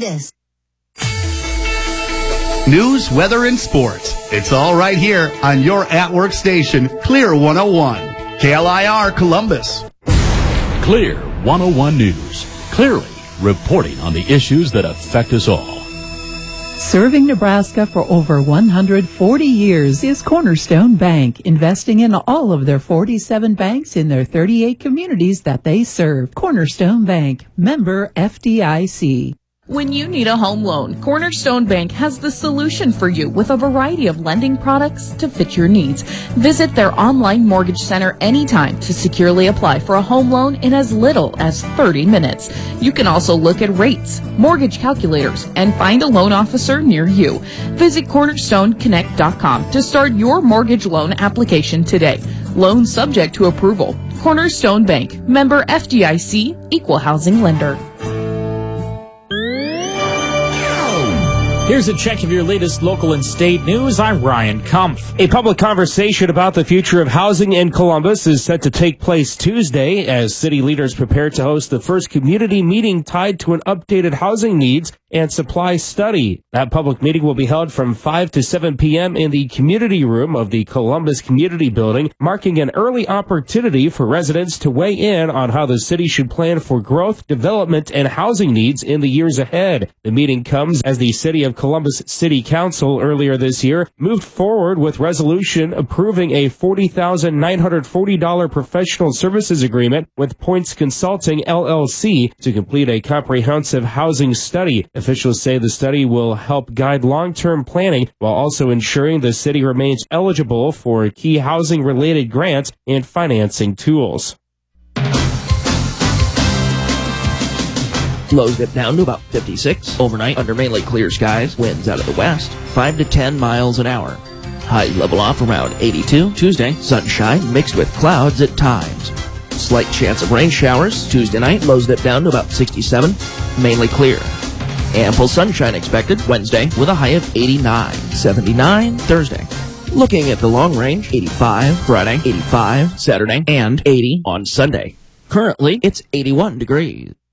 this. News, weather, and sports. It's all right here on your at-work station, Clear 101. KLIR Columbus. Clear 101 News. Clearly reporting on the issues that affect us all. Serving Nebraska for over 140 years is Cornerstone Bank, investing in all of their 47 banks in their 38 communities that they serve. Cornerstone Bank, member FDIC. When you need a home loan, Cornerstone Bank has the solution for you with a variety of lending products to fit your needs. Visit their online mortgage center anytime to securely apply for a home loan in as little as 30 minutes. You can also look at rates, mortgage calculators, and find a loan officer near you. Visit cornerstoneconnect.com to start your mortgage loan application today. Loan subject to approval. Cornerstone Bank, member FDIC, equal housing lender. Here's a check of your latest local and state news. I'm Ryan Kumpf. A public conversation about the future of housing in Columbus is set to take place Tuesday as city leaders prepare to host the first community meeting tied to an updated housing needs and supply study. That public meeting will be held from 5 to 7 p.m. in the community room of the Columbus Community Building, marking an early opportunity for residents to weigh in on how the city should plan for growth, development, and housing needs in the years ahead. The meeting comes as the City of Columbus City Council earlier this year moved forward with resolution approving a $40,940 professional services agreement with Points Consulting LLC to complete a comprehensive housing study. Officials say the study will help guide long-term planning while also ensuring the city remains eligible for key housing-related grants and financing tools. Lows dip down to about 56 overnight under mainly clear skies. Winds out of the west, 5 to 10 miles an hour. Highs level off around 82. Tuesday, sunshine mixed with clouds at times. Slight chance of rain showers. Tuesday night, lows dip down to about 67, mainly clear. Ample sunshine expected Wednesday with a high of 89. 79 Thursday. Looking at the long range, 85 Friday, 85 Saturday, and 80 on Sunday. Currently, it's 81 degrees.